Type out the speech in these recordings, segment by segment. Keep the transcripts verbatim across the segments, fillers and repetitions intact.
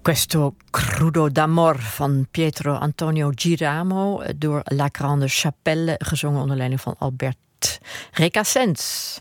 Questo Crudo d'Amor van Pietro Antonio Giramo door La Grande Chapelle, gezongen onder leiding van Albert Recasens.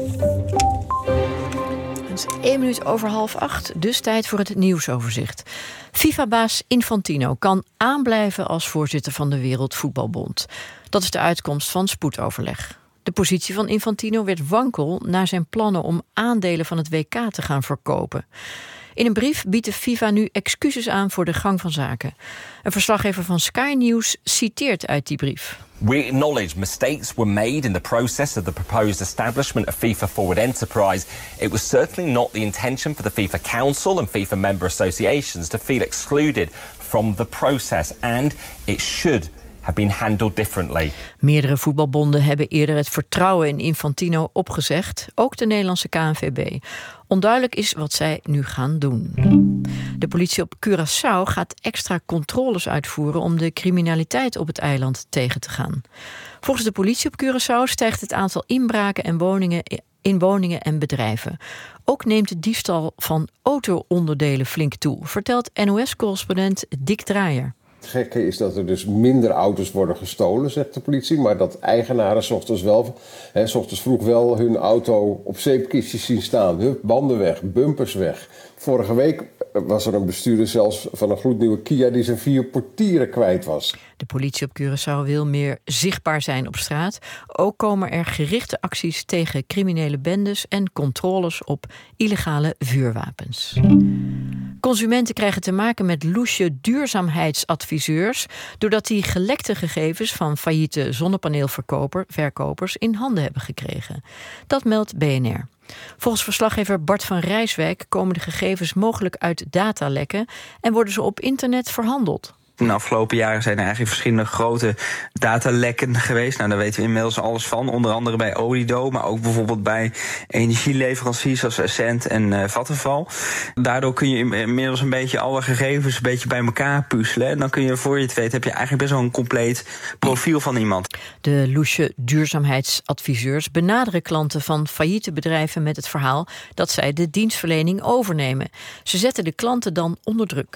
Het is één minuut over half acht, dus tijd voor het nieuwsoverzicht. FIFA-baas Infantino kan aanblijven als voorzitter van de Wereldvoetbalbond. Dat is de uitkomst van spoedoverleg. De positie van Infantino werd wankel na zijn plannen om aandelen van het W K te gaan verkopen. In een brief biedt de FIFA nu excuses aan voor de gang van zaken. Een verslaggever van Sky News citeert uit die brief. We acknowledge mistakes were made in the process of the proposed establishment of FIFA Forward Enterprise. It was certainly not the intention for the FIFA Council and FIFA member associations to feel excluded from the process, and it should have been handled differently. Meerdere voetbalbonden hebben eerder het vertrouwen in Infantino opgezegd, ook de Nederlandse K N V B. Onduidelijk is wat zij nu gaan doen. De politie op Curaçao gaat extra controles uitvoeren om de criminaliteit op het eiland tegen te gaan. Volgens de politie op Curaçao stijgt het aantal inbraken en woningen in woningen en bedrijven. Ook neemt de diefstal van auto-onderdelen flink toe, vertelt N O S-correspondent Dick Draaier. Het gekke is dat er dus minder auto's worden gestolen, zegt de politie. Maar dat eigenaren 's ochtends wel, hè, 's ochtends vroeg wel hun auto op zeepkistjes zien staan. Hup, banden weg, bumpers weg. Vorige week was er een bestuurder zelfs van een gloednieuwe Kia die zijn vier portieren kwijt was. De politie op Curaçao wil meer zichtbaar zijn op straat. Ook komen er gerichte acties tegen criminele bendes en controles op illegale vuurwapens. Consumenten krijgen te maken met loesje duurzaamheidsadviseurs doordat die gelekte gegevens van failliete zonnepaneelverkopers in handen hebben gekregen. Dat meldt B N R. Volgens verslaggever Bart van Rijswijk komen de gegevens mogelijk uit datalekken en worden ze op internet verhandeld. In de afgelopen jaren zijn er eigenlijk verschillende grote datalekken geweest. Nou, daar weten we inmiddels alles van. Onder andere bij Odido, maar ook bijvoorbeeld bij energieleveranciers als Essent en uh, Vattenfall. Daardoor kun je inmiddels een beetje alle gegevens een beetje bij elkaar puzzelen. En dan kun je, voor je het weet, heb je eigenlijk best wel een compleet profiel van iemand. De loesje duurzaamheidsadviseurs benaderen klanten van failliete bedrijven met het verhaal dat zij de dienstverlening overnemen. Ze zetten de klanten dan onder druk.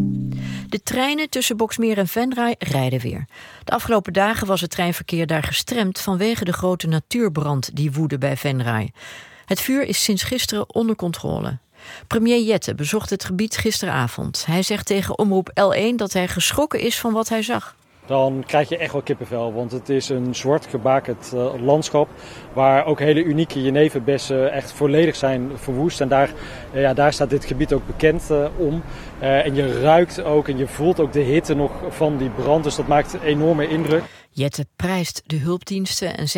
De treinen tussen Boxmeer en Venray rijden weer. De afgelopen dagen was het treinverkeer daar gestremd vanwege de grote natuurbrand die woedde bij Venray. Het vuur is sinds gisteren onder controle. Premier Jette bezocht het gebied gisteravond. Hij zegt tegen Omroep L één dat hij geschrokken is van wat hij zag. Dan krijg je echt wel kippenvel, want het is een zwart gebakerd uh, landschap waar ook hele unieke jeneverbessen echt volledig zijn verwoest. En daar, uh, ja, daar staat dit gebied ook bekend uh, om. Uh, en je ruikt ook en je voelt ook de hitte nog van die brand, dus dat maakt een enorme indruk. Jette prijst de hulpdiensten en zegt